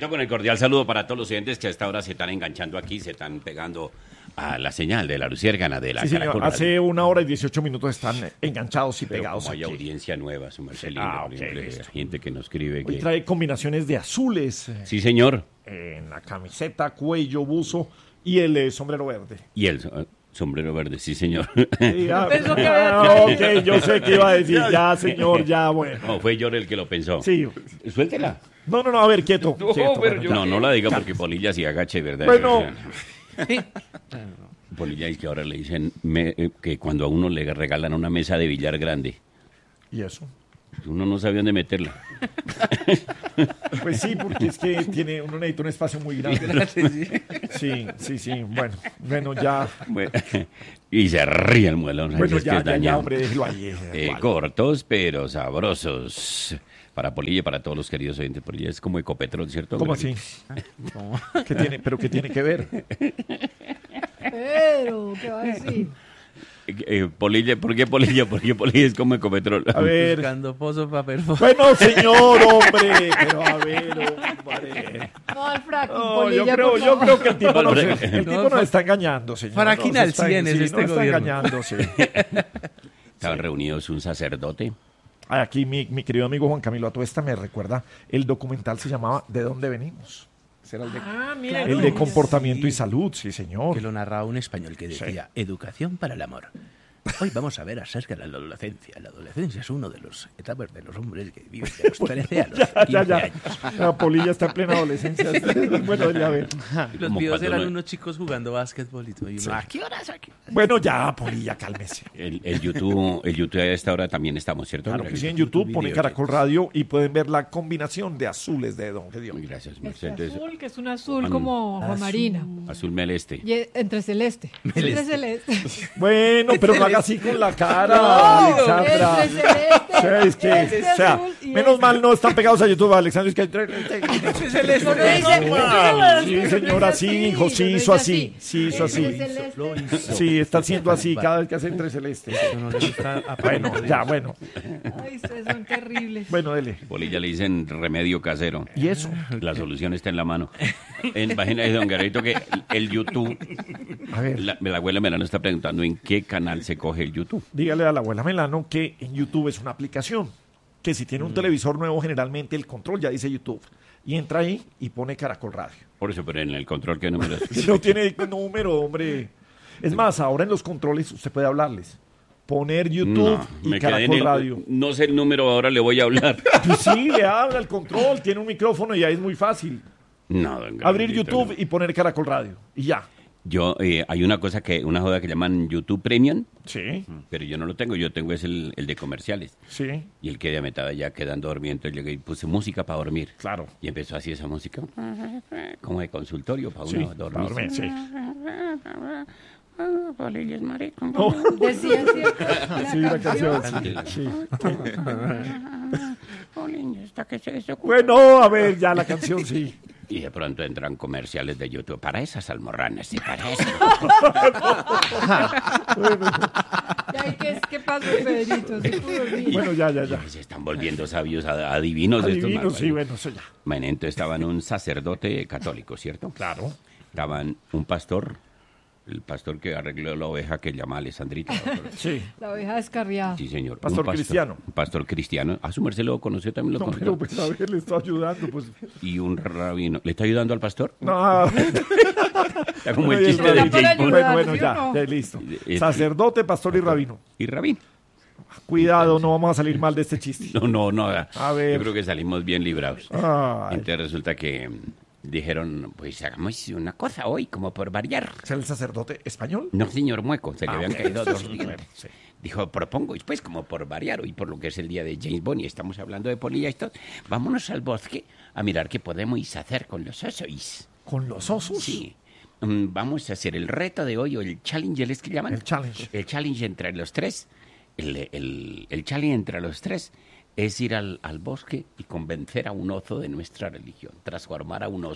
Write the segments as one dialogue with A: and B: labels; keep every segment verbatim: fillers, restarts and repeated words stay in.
A: Jorgito, con el cordial saludo para todos los oyentes que a esta hora se están enganchando aquí, se están pegando a la señal de la luciérgana de la
B: Sí, señor.
A: Caracol.
B: Hace una hora y dieciocho minutos están enganchados y
A: Pero
B: pegados
A: como hay
B: aquí.
A: audiencia nueva, su Marcelino,
B: Ah,
A: por
B: ok,
A: ejemplo,
B: listo.
A: gente que nos escribe
B: Hoy
A: que...
B: trae combinaciones de azules eh,
A: Sí, señor.
B: en la camiseta, cuello, buzo y el eh, sombrero verde.
A: Y el so- sombrero verde, sí, señor.
B: Sí, ah,
C: Pensó que
B: ah, ok, yo sé que iba a decir, ya, señor, ya, bueno.
A: No, fue yo el que lo pensó.
B: Sí.
A: Suéltela.
B: No, no, no, a ver, quieto.
A: No,
B: quieto,
A: pero
B: bueno,
A: yo-
B: ya.
A: no, no la diga porque Polilla sí agache, ¿verdad?
B: Bueno.
A: Polilla es que ahora le dicen me- eh, que cuando a uno le regalan una mesa de billar grande,
B: ¿Y eso?
A: uno no sabe dónde meterla.
B: Pues sí, porque es que tiene, uno necesita un espacio muy grande. Sí, sí, sí, bueno, bueno, ya,
A: Bueno, y se ríe el muelón.
B: bueno,
A: es que
B: ya,
A: es
B: ya, ya,
A: dañado.
B: hombre, déjelo ahí. eh,
A: Eh,
B: vale.
A: cortos, pero sabrosos. Para Polilla y para todos los queridos oyentes. Polilla es como Ecopetrol, ¿cierto?
B: ¿Cómo así? ¿Qué tiene, pero qué tiene que ver?
C: Pero, ¿qué va a decir?
A: Eh, eh, Polilla, ¿por qué Polilla? Porque Polilla es como Ecopetrol.
B: A ver.
D: Buscando pozo para perforar.
B: Bueno, señor, hombre, pero a ver, hombre.
C: No, al fracking,
B: No,
C: Polilla,
B: yo creo,
C: por
B: yo
C: favor.
B: creo que el tipo, nos,
A: No,
B: el tipo
D: no,
B: nos
D: fa-
B: está engañando, señor.
D: Fracking
B: Nos
D: al
B: está-
D: cien es
B: sí,
D: este
B: nos
D: gobierno.
B: está engañando, sí.
A: Estaban reunidos un sacerdote.
B: Aquí mi, mi querido amigo Juan Camilo Atuesta me recuerda, el documental se llamaba ¿De dónde venimos? Ese era el de,
C: Ah, mira.
B: el
C: no.
B: de comportamiento y salud, sí, señor.
D: Que lo narraba un español que decía, educación para el amor. Hoy vamos a ver acerca de la adolescencia. La adolescencia es uno de los etapas de los hombres que viven de los trece a los
B: Ya,
D: quince
B: ya, ya.
D: años.
B: La Polilla está en plena adolescencia. Bueno, ya ver.
D: Los
A: Como
D: videos
A: cuando
D: eran
A: uno-
D: unos chicos jugando básquetbol y todo. Y uno, ¿a qué horas aquí?
B: Bueno, ya, Polilla, cálmese.
A: El, el YouTube, el YouTube a esta hora también estamos, ¿cierto?
B: Claro que sí, en YouTube pone
D: video,
B: Caracol Radio y pueden ver la combinación de azules de Don Gedeón.
A: Muy gracias,
C: Este
A: Mercedes.
C: azul, que es un azul
A: Ah,
C: como agua marina.
A: Azul meleste.
C: Y es- entre celeste. Entre celeste.
B: Bueno, pero no haga así con la cara,
C: No,
B: Alexandra.
C: entre celeste.
B: O sea, es que,
C: este
B: o sea,
C: azul y
B: menos
C: este.
B: mal no están pegados a YouTube, Alexandra. Es que
C: Lo que dice-
B: sí, señora, sí, hijo, sí
C: lo
B: hizo
C: dice
B: así, sí hizo así.
C: Entre celeste.
B: Sí, está haciendo así cada vez que hace entre celeste.
D: Eso no le gusta a
B: Bueno, ya, bueno,
C: Ay, ustedes son terribles.
B: bueno, dele.
A: Polilla le dicen remedio casero.
B: ¿Y eso?
A: La solución está en la mano. En página de Don Garrito que el YouTube,
B: A ver,
A: la, la abuela Melano está preguntando en qué canal se coge el YouTube.
B: dígale a la abuela Melano que en YouTube es una aplicación, que si tiene un televisor nuevo, generalmente el control ya dice YouTube. Y entra ahí y pone Caracol Radio.
A: Por eso, pero en el control que número es.
B: No tiene número, hombre. Es más, ahora en los controles usted puede hablarles. Poner YouTube
A: No,
B: y
A: me quedé en
B: Caracol
A: el,
B: Radio.
A: no sé el número, ahora le voy a hablar.
B: Pues sí, le habla el control, tiene un micrófono y ahí es muy fácil.
A: No, don Garrito,
B: Abrir YouTube
A: no.
B: y poner Caracol Radio. Y ya.
A: Yo, eh, hay una cosa que, una joda que llaman YouTube Premium,
B: Sí,
A: pero yo no lo tengo, yo tengo es el, el de comerciales.
B: sí,
A: Y el que ya me estaba ya quedando dormido, entonces llegué y puse música para dormir.
B: claro.
A: Y empezó así esa música, como de consultorio para
B: Sí,
A: uno
B: para
A: dormir.
B: dormir, sí.
A: Polilla es marico.
B: No,
C: Decía cierto.
B: sí, la canción. Sí, sí.
A: Polilla, está que se desocupa.
B: Bueno, a ver, ya la canción, sí.
A: Y de pronto entran comerciales de YouTube para esas almorranas, sí, para eso.
C: Ay, ¿qué, es- ¿Qué pasó, Pedrito? Se pudo dormir.
B: Bueno, ya, ya, ya.
A: Se están volviendo sabios, a- adivinos estos
B: Adivino,
A: malvados.
B: sí, bueno, eso ya.
A: Bueno, entonces estaban un sacerdote católico, ¿cierto?
B: Claro.
A: Estaban un pastor, el pastor que arregló la oveja que llama Alessandrita.
B: Sí.
C: La oveja descarriada.
A: Sí, señor.
B: Pastor
A: Un
B: cristiano.
A: Un pastor cristiano. A su merced lo conoció, también lo
B: No,
A: conoció.
B: pero pues a ver, le estoy ayudando, pues.
A: Y un rabino. ¿Le está ayudando al pastor?
B: No.
A: Está como el
B: Bueno,
A: chiste de
C: Está por
A: James Bond.
C: ayudar.
B: bueno,
C: ¿sí o
B: ya,
C: no?
B: ya, listo.
A: Eh,
B: Sacerdote, pastor y rabino.
A: Y rabín.
B: Cuidado, no vamos a salir mal de este chiste.
A: No, no, no.
B: A ver.
A: Yo creo que salimos bien librados.
B: Ay,
A: Entonces resulta que mm, dijeron, pues hagamos una cosa hoy, como por variar.
B: ¿es el sacerdote español?
A: No, señor Mueco, se le
B: Ah,
A: habían
B: ok.
A: caído dos
B: Bueno,
A: dientes.
B: sí.
A: Dijo, propongo, y pues como por variar, hoy por lo que es el día de James Bond y estamos hablando de Polilla y todo, vámonos al bosque a mirar qué podemos hacer con los osos.
B: ¿Con los osos?
A: Sí. Mm, vamos a hacer el reto de hoy, o el challenge, ¿les que llaman?
B: El challenge.
A: El challenge entre los tres. El, el, el challenge entre los tres es ir al, al bosque y convencer a un oso de nuestra religión, transformar a un oso.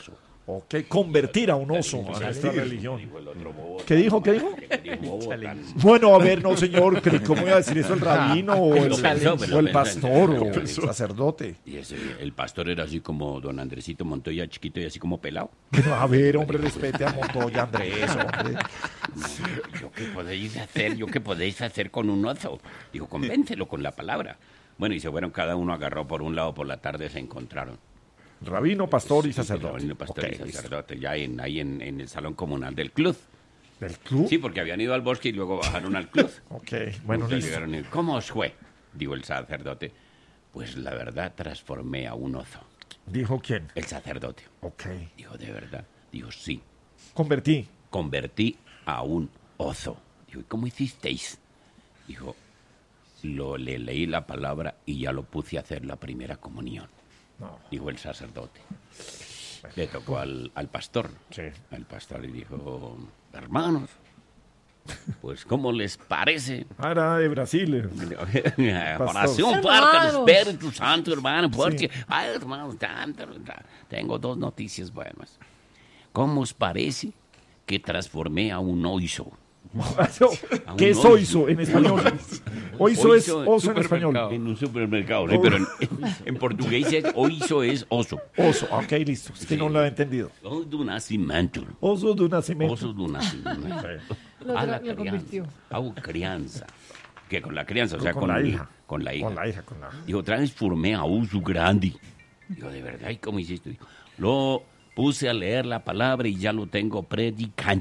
B: Ok, convertir a un oso a esta religión. ¿Qué dijo? ¿Qué dijo? Bueno, a ver, no, señor, ¿cómo iba a decir eso el rabino o el, o el pastor o el sacerdote?
A: Y ese, el pastor era así como don Andresito Montoya, chiquito y así como pelado.
B: A ver, hombre, respete a Montoya, Andrés, hombre.
A: No, ¿yo qué podéis hacer? ¿Yo qué podéis hacer con un oso? Digo, convéncelo con la palabra. Bueno, y se fueron, cada uno agarró por un lado, por la tarde se encontraron.
B: Rabino, pastor y
A: Sí,
B: sacerdote.
A: Rabino, pastor
B: Okay,
A: y sacerdote, ya en, ahí en, en el salón comunal del club.
B: ¿Del club?
A: Sí, porque habían ido al bosque y luego bajaron al club.
B: Ok, bueno,
A: Entonces
B: listo.
A: llegaron y, ¿cómo os fue? Digo el sacerdote. Pues la verdad transformé a un oso.
B: ¿Dijo quién?
A: El sacerdote.
B: Ok.
A: Dijo, ¿de verdad? Digo, sí.
B: Convertí.
A: Convertí a un oso. Digo, ¿y cómo hicisteis? Dijo, lo, le leí la palabra y ya lo puse a hacer la primera comunión.
B: No.
A: Dijo el sacerdote. Le tocó al, al pastor.
B: Sí.
A: Al pastor y dijo, hermanos, pues ¿cómo les parece?
B: Ah, era de Brasil.
A: Oración para el Espíritu Santo, hermano, porque, sí. Ay, hermano, tanto, tengo dos noticias buenas. ¿Cómo os parece que transformé a un oso?
B: ¿Qué es oiso en español? Oiso es oso en español.
A: En un supermercado, ¿sí? Pero en, en portugués es oiso es oso.
B: Oso, ok, listo. Es que sí. No lo he entendido.
A: Oso do nascimento.
B: Oso do nascimento.
A: Oso do nascimento.
C: Lo,
A: A la
C: lo
A: crianza. A una crianza. Que con la crianza, o sea,
B: con,
A: con
B: la hija.
A: Con la hija.
B: Con la hija, con la hija.
A: Digo, transformé a oso grande. Digo, ¿de verdad? ¿Y cómo hiciste? Digo, lo puse a leer la palabra y ya lo tengo predicando.